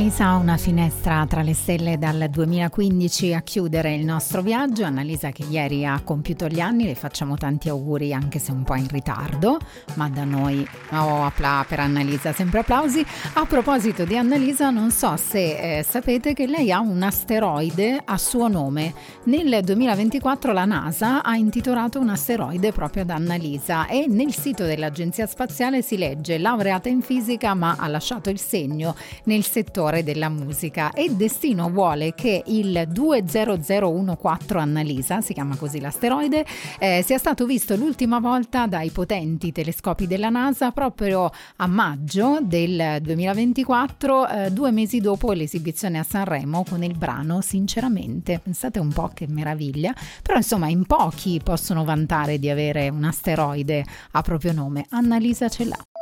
Annalisa, una finestra tra le stelle dal 2015 a chiudere il nostro viaggio. Annalisa che ieri ha compiuto gli anni, le facciamo tanti auguri anche se un po' in ritardo, ma da noi per Annalisa, sempre applausi. A proposito di Annalisa, non so se sapete che lei ha un asteroide a suo nome. Nel 2024 la NASA ha intitolato un asteroide proprio ad Annalisa e nel sito dell'Agenzia Spaziale si legge: laureata in fisica ma ha lasciato il segno nel settore della musica, e destino vuole che il 20014 Annalisa, si chiama così l'asteroide, sia stato visto l'ultima volta dai potenti telescopi della NASA proprio a maggio del 2024, 2 mesi dopo l'esibizione a Sanremo con il brano Sinceramente. Pensate un po' che meraviglia, però insomma in pochi possono vantare di avere un asteroide a proprio nome. Annalisa ce l'ha.